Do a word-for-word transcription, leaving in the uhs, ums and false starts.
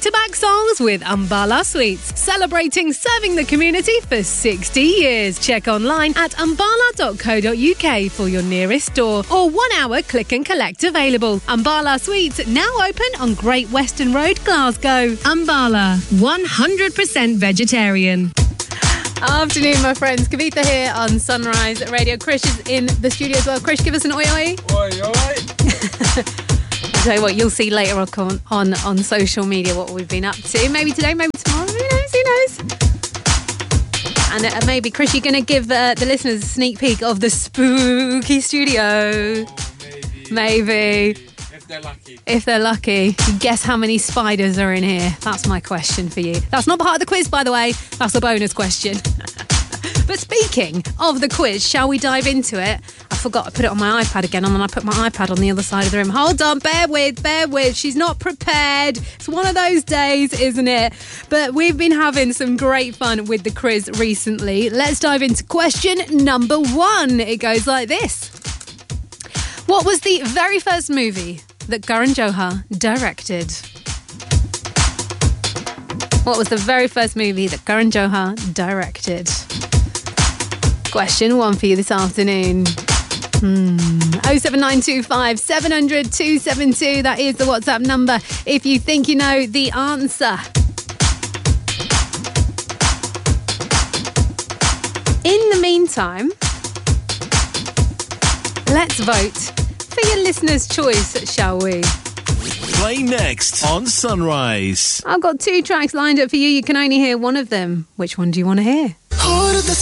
back-to-back songs with Ambala Sweets, celebrating serving the community for sixty years. Check online at ambala dot co dot uk for your nearest store or one-hour click and collect available. Ambala Sweets now open on Great Western Road, Glasgow. Ambala, one hundred percent vegetarian. Afternoon, my friends. Kavitha here on Sunrise Radio. Krish is in the studio as well. Krish, give us an oi oi. Oi, you alright? I'll tell you what, you'll see later on, on on social media what we've been up to. Maybe today, maybe tomorrow. Who knows? Who knows? And uh, maybe, Krish, you're going to give uh, the listeners a sneak peek of the spooky studio. Oh, maybe. Maybe. If they're lucky. If they're lucky. Guess how many spiders are in here? That's my question for you. That's not part of the quiz, by the way. That's a bonus question. But speaking of the quiz, shall we dive into it? I forgot I put it on my iPad again, and then I put my iPad on the other side of the room. Hold on, bear with, bear with. She's not prepared. It's one of those days, isn't it? But we've been having some great fun with the quiz recently. Let's dive into question number one. It goes like this. What was the very first movie that Karan Johar directed? What was the very first movie that Karan Johar directed? Question one for you this afternoon. Hmm. oh seven nine two five, seven hundred, two seven two. That is the WhatsApp number if you think you know the answer. In the meantime, let's vote for your listener's choice, shall we? Play next on Sunrise. I've got two tracks lined up for you. You can only hear one of them. Which one do you want to hear? Heart of the